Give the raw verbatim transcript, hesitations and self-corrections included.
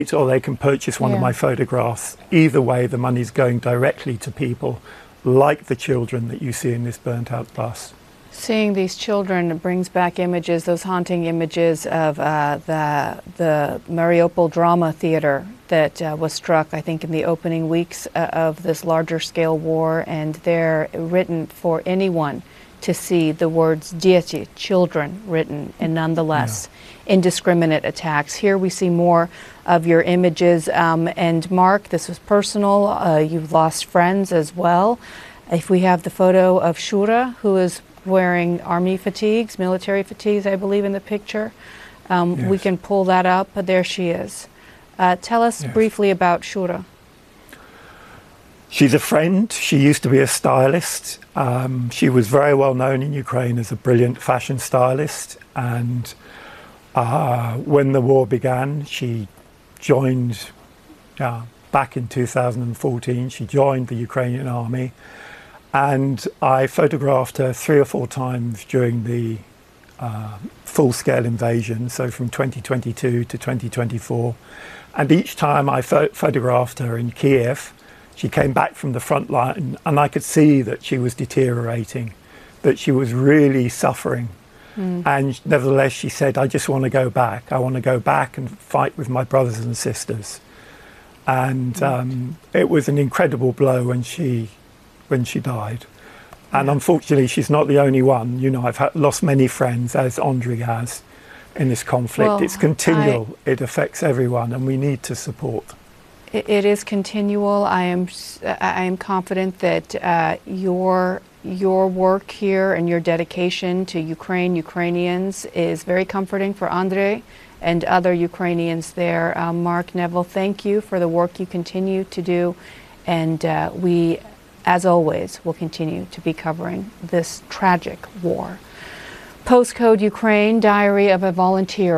or they can purchase one yeah. of my photographs. Either way, the money's going directly to people like the children that you see in this burnt out bus. Seeing these children brings back images, those haunting images of uh, the, the Mariupol Drama Theater that uh, was struck, I think, in the opening weeks uh, of this larger scale war, and they're written for anyone to see the words "Дети," children, written, and nonetheless yeah. indiscriminate attacks. Here we see more of your images. Um, and Mark, this was personal. Uh, you've lost friends as well. If we have the photo of Shura, who is wearing army fatigues, military fatigues, I believe, in the picture. Um, yes. We can pull that up, but there she is. Uh, tell us yes. briefly about Shura. She's a friend. She used to be a stylist. Um, she was very well known in Ukraine as a brilliant fashion stylist. And uh, when the war began, she joined, uh, back in two thousand fourteen, she joined the Ukrainian army. And I photographed her three or four times during the uh, full-scale invasion, so from twenty twenty-two to twenty twenty-four. And each time I pho photographed her in Kiev, she came back from the front line, and I could see that she was deteriorating, that she was really suffering. Mm. And nevertheless, she said, I just want to go back. I want to go back and fight with my brothers and sisters. And mm. um, it was an incredible blow when she when she died. And yeah. unfortunately, she's not the only one. You know, I've had, lost many friends, as Andre has, in this conflict. Well, it's continual. I, it affects everyone, and we need to support. It, it is continual. I am, I am confident that uh, your, your work here and your dedication to Ukraine, Ukrainians, is very comforting for Andre and other Ukrainians there. Uh, Mark Neville, thank you for the work you continue to do. And uh, we, as always, will continue to be covering this tragic war. Postcode Ukraine, Diary of a Volunteer.